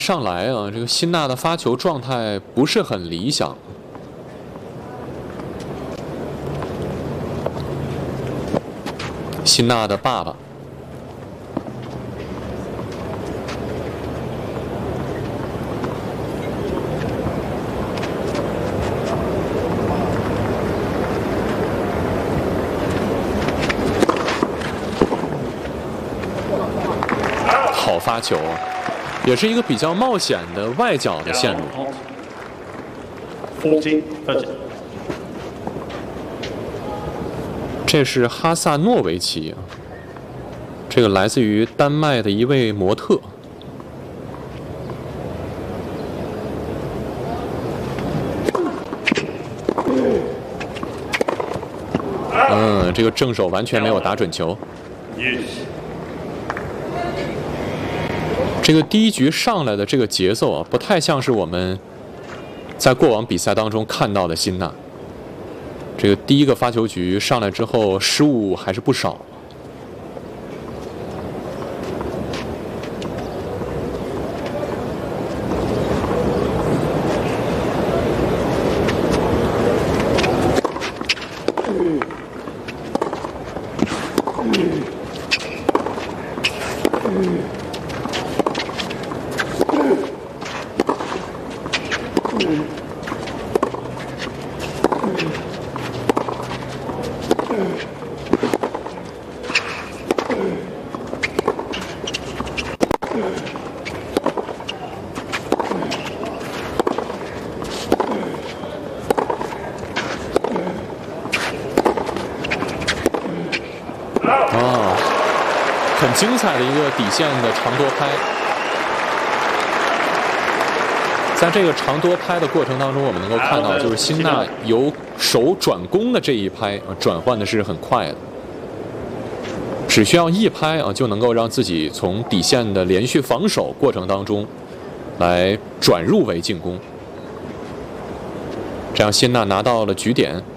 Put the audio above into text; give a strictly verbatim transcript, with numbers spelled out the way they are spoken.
上来啊，这个辛纳的发球状态不是很理想。辛纳的爸爸。 好发球啊，也是一个比较冒险的外角的线路。这是哈萨诺维奇啊，这个来自于丹麦的一位模特。嗯，这个正手完全没有打准球。 这个第一局上来的这个节奏啊，不太像是我们在过往比赛当中看到的辛纳。这个第一个发球局上来之后，失误还是不少。哦，很精彩的一个底线的长多拍。在这个长多拍的过程当中，我们能够看到，就是辛纳由守转攻的这一拍啊，转换的是很快的，只需要一拍啊，就能够让自己从底线的连续防守过程当中，来转入为进攻。这样，辛纳拿到了局点。